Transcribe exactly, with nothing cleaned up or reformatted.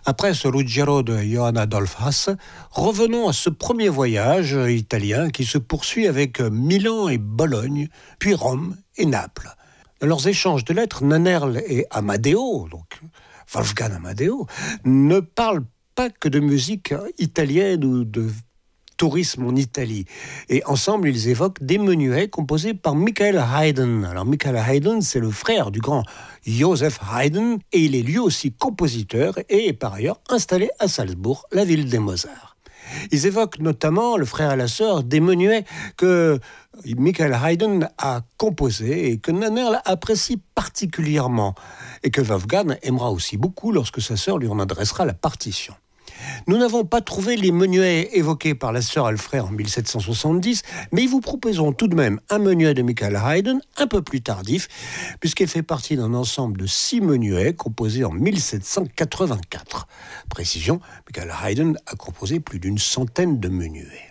Après ce Ruggiero de Johann Adolph Hasse, revenons à ce premier voyage italien qui se poursuit avec Milan et Bologne, puis Rome et Naples. Dans leurs échanges de lettres, Nannerl et Amadeo, donc Wolfgang Amadeo, ne parlent pas que de musique italienne ou de tourisme en Italie. Et ensemble, ils évoquent des menuets composés par Michael Haydn. Alors, Michael Haydn, c'est le frère du grand Joseph Haydn, et il est lui aussi compositeur et est par ailleurs installé à Salzbourg, la ville des Mozart. Ils évoquent notamment, le frère et la sœur, des menuets que Michael Haydn a composés et que Nannerl apprécie particulièrement, et que Wolfgang aimera aussi beaucoup lorsque sa sœur lui en adressera la partition. Nous n'avons pas trouvé les menuets évoqués par la sœur et le frère en mille sept cent soixante-dix, mais ils vous proposeront tout de même un menuet de Michael Haydn un peu plus tardif, puisqu'il fait partie d'un ensemble de six menuets composés en mille sept cent quatre-vingt-quatre. Précision, Michael Haydn a composé plus d'une centaine de menuets.